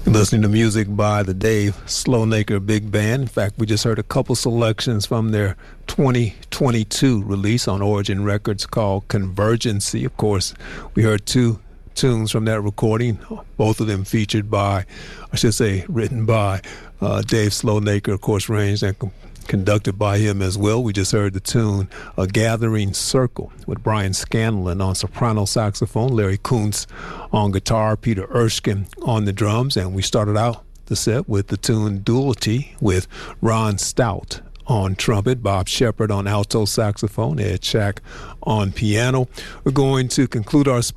Listening to music by the Dave Slownaker Big Band. In fact, we just heard a couple selections from their 2022 release on Origin Records called Convergency. Of course, we heard two tunes from that recording, both of them featured by, I should say, written by Dave Slownaker, of course, arranged and conducted by him as well. We just heard the tune A Gathering Circle with Brian Scanlon on soprano saxophone, Larry Kuntz on guitar, Peter Erskine on the drums, and we started out the set with the tune Duality with Ron Stout on trumpet, Bob Shepard on alto saxophone, Ed Shack on piano. We're going to conclude our